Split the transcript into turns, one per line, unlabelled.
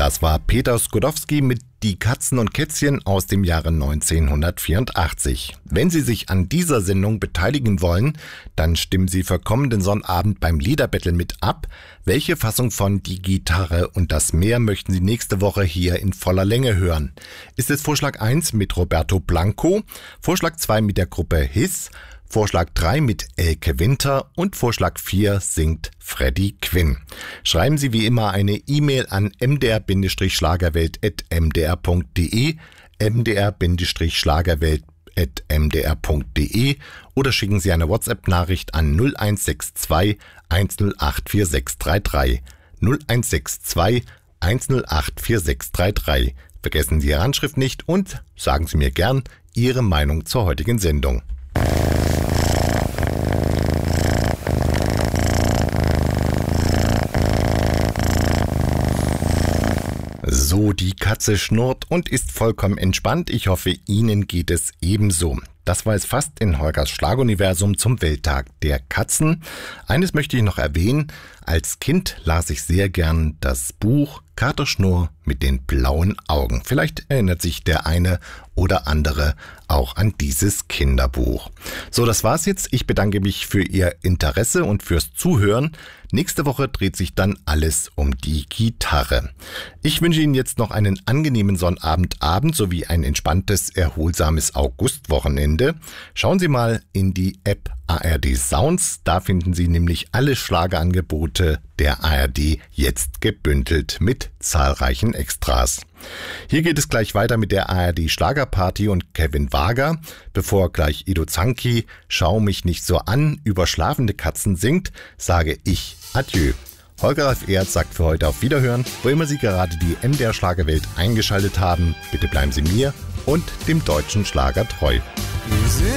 Das war Peter Skodowski mit Die Katzen und Kätzchen aus dem Jahre 1984. Wenn Sie sich an dieser Sendung beteiligen wollen, dann stimmen Sie für kommenden Sonnabend beim Liederbattle mit ab. Welche Fassung von Die Gitarre und das Meer möchten Sie nächste Woche hier in voller Länge hören? Ist es Vorschlag 1 mit Roberto Blanco, Vorschlag 2 mit der Gruppe Hiss, Vorschlag 3 mit Elke Winter und Vorschlag 4 singt Freddie Quinn. Schreiben Sie wie immer eine E-Mail an mdr-schlagerwelt@mdr.de, mdr-schlagerwelt@mdr.de oder schicken Sie eine WhatsApp-Nachricht an 0162 108 4633. 0162 108 4633. Vergessen Sie Ihre Handschrift nicht und sagen Sie mir gern Ihre Meinung zur heutigen Sendung. So, die Katze schnurrt und ist vollkommen entspannt. Ich hoffe, Ihnen geht es ebenso. Das war es fast in Holgers Schlaguniversum zum Welttag der Katzen. Eines möchte ich noch erwähnen. Als Kind las ich sehr gern das Buch Kater Schnurr mit den blauen Augen. Vielleicht erinnert sich der eine oder andere auch an dieses Kinderbuch. So, das war's jetzt. Ich bedanke mich für Ihr Interesse und fürs Zuhören. Nächste Woche dreht sich dann alles um die Gitarre. Ich wünsche Ihnen jetzt noch einen angenehmen Sonnabendabend sowie ein entspanntes, erholsames Augustwochenende. Schauen Sie mal in die App ARD Sounds. Da finden Sie nämlich alle Schlagerangebote der ARD jetzt gebündelt mit zahlreichen Extras. Hier geht es gleich weiter mit der ARD Schlagerparty und Kevin Wager. Bevor gleich Ido Zanki Schau mich nicht so an über schlafende Katzen singt, sage ich Adieu. Holger Ralf Erz sagt für heute auf Wiederhören. Wo immer Sie gerade die MDR Schlagerwelt eingeschaltet haben, bitte bleiben Sie mir und dem deutschen Schlager treu.